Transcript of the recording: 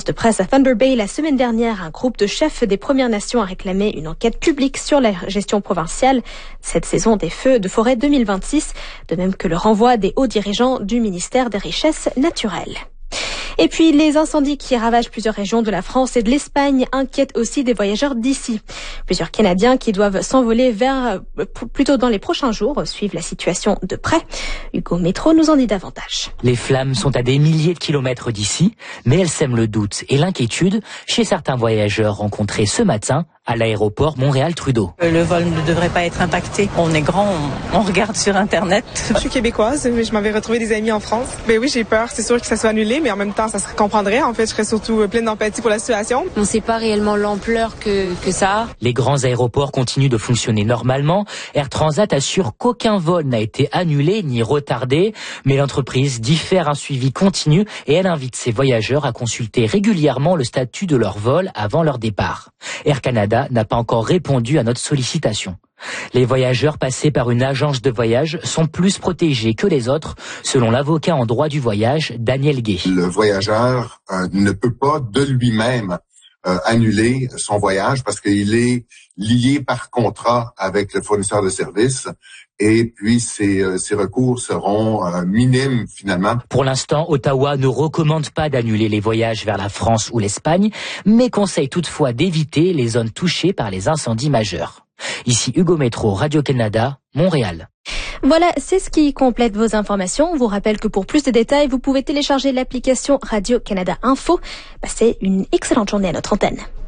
de presse à Thunder Bay la semaine dernière, un groupe de chefs des Premières Nations a réclamé une enquête publique sur la gestion provinciale cette saison des feux de forêt 2026, de même que le renvoi des hauts dirigeants du ministère des Richesses naturelles. Et puis, les incendies qui ravagent plusieurs régions de la France et de l'Espagne inquiètent aussi des voyageurs d'ici. Plusieurs Canadiens qui doivent s'envoler plutôt dans les prochains jours suivent la situation de près. Hugo Métro nous en dit davantage. Les flammes sont à des milliers de kilomètres d'ici, mais elles sèment le doute et l'inquiétude chez certains voyageurs rencontrés ce matin à l'aéroport Montréal-Trudeau. Le vol ne devrait pas être impacté. On est grand, on regarde sur Internet. Je suis québécoise, je m'avais retrouvé des amis en France. Ben oui, j'ai peur, c'est sûr que ça soit annulé, mais en même temps, ça se comprendrait. En fait, je serais surtout pleine d'empathie pour la situation. On ne sait pas réellement l'ampleur que ça a. Les grands aéroports continuent de fonctionner normalement. Air Transat assure qu'aucun vol n'a été annulé ni retardé, mais l'entreprise diffère un suivi continu et elle invite ses voyageurs à consulter régulièrement le statut de leur vol avant leur départ. Air Canada n'a pas encore répondu à notre sollicitation. Les voyageurs passés par une agence de voyage sont plus protégés que les autres, selon l'avocat en droit du voyage, Daniel Gay. Le voyageur ne peut pas de lui-même annuler son voyage parce qu'il est lié par contrat avec le fournisseur de services. Et puis, ces recours seront minimes, finalement. Pour l'instant, Ottawa ne recommande pas d'annuler les voyages vers la France ou l'Espagne, mais conseille toutefois d'éviter les zones touchées par les incendies majeurs. Ici Hugo Métro, Radio-Canada, Montréal. Voilà, c'est ce qui complète vos informations. On vous rappelle que pour plus de détails, vous pouvez télécharger l'application Radio-Canada Info. Passez une excellente journée à notre antenne.